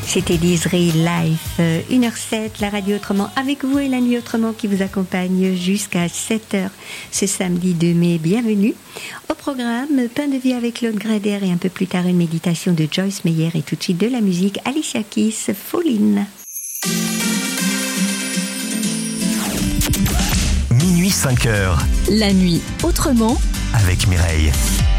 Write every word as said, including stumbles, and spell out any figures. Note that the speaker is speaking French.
C'était Disney Life, une heure sept, la radio autrement avec vous et la nuit autrement qui vous accompagne jusqu'à sept heures ce samedi deux mai. Bienvenue au programme Pain de vie avec Claude Grader et un peu plus tard une méditation de Joyce Meyer et tout de suite de la musique Alicia Keys, Falling. Minuit cinq heures. La nuit autrement avec Mireille.